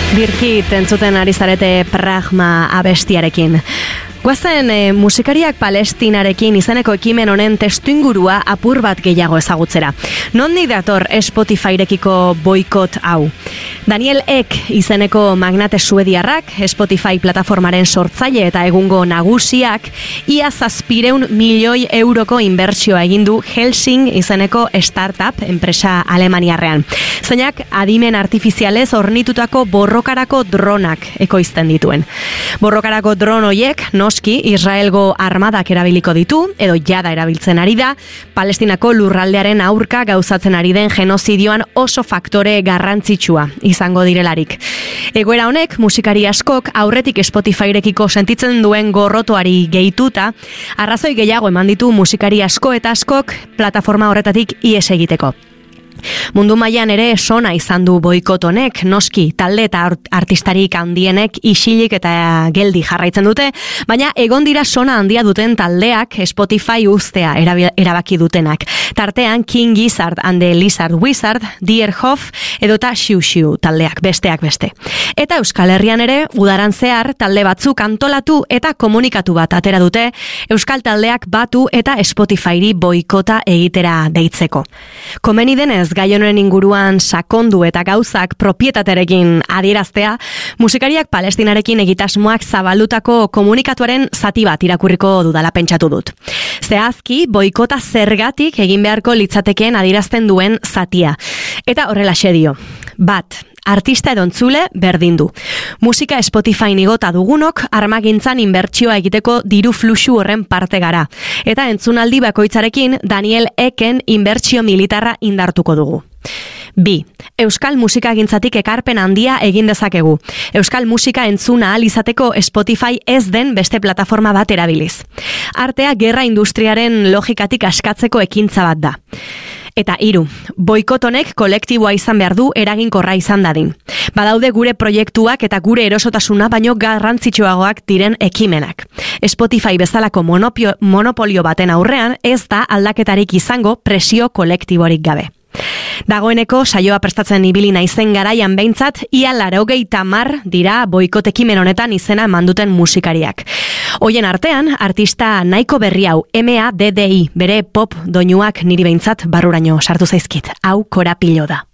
Birkit entzuten ari zarete Pragma abestiarekin. Guazen musikariak Palestinarekin izeneko ekimen honen testuingurua apur bat gehiago ezagutzera. Nondik dator Spotifyrekiko boikot hau? Daniel Ek izeneko magnate suediarrak, Spotify plataformaren sortzaile eta egungo nagusiak, ia 700 milioi euroko inbertsioa egin du Helsing izeneko startup enpresa alemaniarrean. Zeinak adimen artifizialez hornitutako borrokarako dronak ekoizten dituen. Borrokarako dron hoiek noski Israelgo armadak erabiliko ditu, edo jada erabiltzen ari da, Palestinako lurraldearen aurka gauzatzen ari den genozidioan oso faktore garrantzitsua izango direlarik. Egoera honek musikari askok aurretik Spotifyrekiko sentitzen duen gorrotoari gehituta, arrazoi gehiago eman ditu musikari asko eta askok plataforma horretatik ihes egiteko. Mundu mailan ere sona izan du boikot honek, noski talde eta artistarik handienek isilik eta geldi jarraitzen dute, baina egon dira sona handia duten taldeak Spotify uztea erabaki dutenak. Tartean King Gizzard and the Lizard Wizard, Dierhoff edota Xiu Xiu taldeak besteak beste. Eta Euskal Herrian ere udaran zehar talde batzuk antolatu eta komunikatu bat atera dute euskal taldeak batu eta Spotifyri boikota egitera deitzeko. Komeni denez gai honen inguruan sakondu eta gauzak propietatearekin adieraztea, musikariak Palestinarekin egitasmoak zabaldutako komunikatuaren zati bat irakurriko dudala pentsatu dut. Zehazki, boikota zergatik egin beharko litzatekeen adierazten duen zatia. Eta horrelaxe dio. Bat, artista edo entzule berdin du. Musika Spotify igota dugunok armagintzan inbertsioa egiteko diru fluxu horren parte gara. Eta entzunaldi bakoitzarekin Daniel Eken inbertsio militarra indartuko dugu. 2. Euskal musikagintzatik ekarpen handia egin dezakegu. Euskal musika entzuna ahal izateko Spotify ez den beste plataforma bat erabiliz. Artea gerra industriaren logikatik askatzeko ekintza bat da. Eta 3. Boikot honek kolektiboa izan behar du eraginkorra izan dadin. Badaude gure proiektuak eta gure erosotasuna baino garrantzitsuagoak diren ekimenak. Spotify bezalako monopolio baten aurrean ez da aldaketarik izango presio kolektiborik gabe. Dagoeneko saioa prestatzen ibili naizen garaian behintzat, ia 80 dira boikot ekimen honetan izena manduten musikariak. Hoien artean, artista nahiko berri hau, MADDI, bere pop doinuak niri behintzat barruraino sartu zaizkit. Hau korapilo da.